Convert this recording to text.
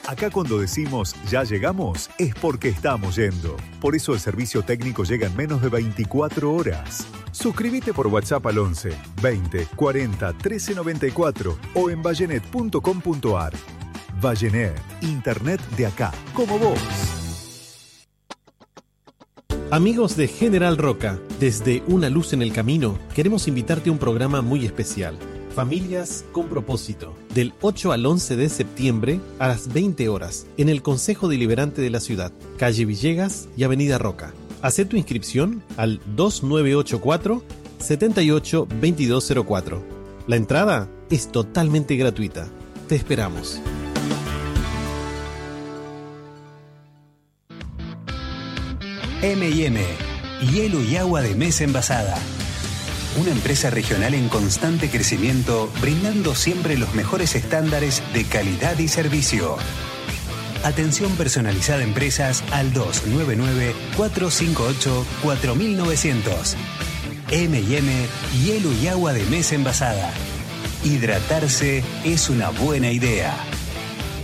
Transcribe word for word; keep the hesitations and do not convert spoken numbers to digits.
Acá cuando decimos ya llegamos, es porque estamos yendo. Por eso el servicio técnico llega en menos de veinticuatro horas. Suscríbete por WhatsApp al once, veinte, cuarenta, trece noventa y cuatro o en vallenet punto com punto ar. Vallenet, internet de acá, como vos. Amigos de General Roca, desde Una Luz en el Camino, queremos invitarte a un programa muy especial. Familias con propósito, del ocho al once de septiembre a las veinte horas, en el Consejo Deliberante de la Ciudad, calle Villegas y avenida Roca. Haz tu inscripción al dos nueve ocho cuatro, siete ocho, dos dos cero cuatro. La entrada es totalmente gratuita. Te esperamos. eme y eme, hielo y agua de mesa envasada. Una empresa regional en constante crecimiento, brindando siempre los mejores estándares de calidad y servicio. Atención personalizada a empresas al dos nueve nueve, cuatro cinco ocho, cuatro nueve cero cero. eme y eme, hielo y agua de mesa envasada. Hidratarse es una buena idea.